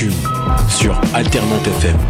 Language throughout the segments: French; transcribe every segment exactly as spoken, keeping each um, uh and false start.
Bitume sur Alternante F M.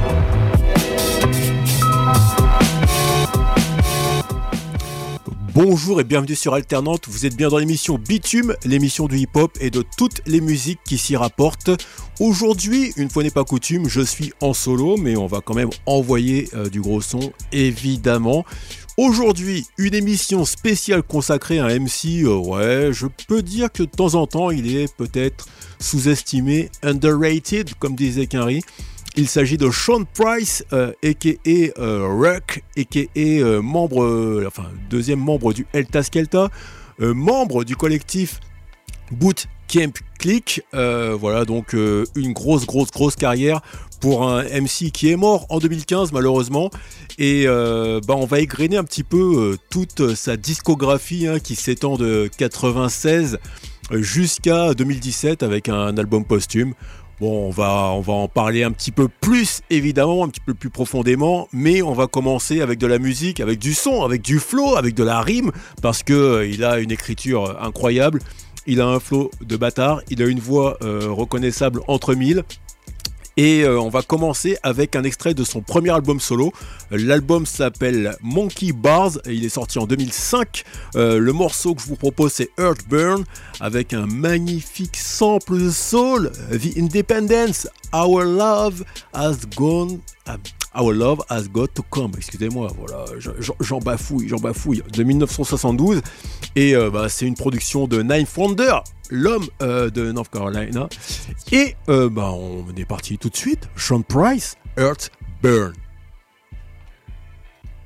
Bonjour et bienvenue sur Alternante, vous êtes bien dans l'émission Bitume, l'émission du hip-hop et de toutes les musiques qui s'y rapportent. Aujourd'hui, une fois n'est pas coutume, je suis en solo, mais on va quand même envoyer euh, du gros son, évidemment. Aujourd'hui, une émission spéciale consacrée à un M C, euh, ouais, je peux dire que de temps en temps, il est peut-être sous-estimé, underrated, comme disait Quinry. Il s'agit de Sean Price, euh, aka euh, Ruck, aka euh, membre, euh, enfin deuxième membre du Heltah Skeltah, euh, membre du collectif Boot Camp Click. Euh, voilà donc euh, une grosse, grosse, grosse carrière pour un M C qui est mort en deux mille quinze malheureusement. Et euh, bah, on va égrener un petit peu euh, toute sa discographie hein, qui s'étend de quatre-vingt-seize jusqu'à deux mille dix-sept avec un album posthume. Bon, on va, on va en parler un petit peu plus, évidemment, un petit peu plus profondément, mais on va commencer avec de la musique, avec du son, avec du flow, avec de la rime, parce que euh, il a une écriture incroyable, il a un flow de bâtard, il a une voix euh, reconnaissable entre mille. Et euh, on va commencer avec un extrait de son premier album solo. L'album s'appelle Monkey Bars et il est sorti en deux mille cinq. Euh, le morceau que je vous propose c'est Earthburn avec un magnifique sample de soul. The Independence, Our Love Has Gone... Our Love Has Got to Come, excusez-moi, voilà, j'en, j'en bafouille, j'en bafouille, de dix-neuf cent soixante-douze, et euh, bah, c'est une production de Ninth Wonder, l'homme euh, de North Carolina, et euh, bah, on est parti tout de suite, Sean Price, Earthburn.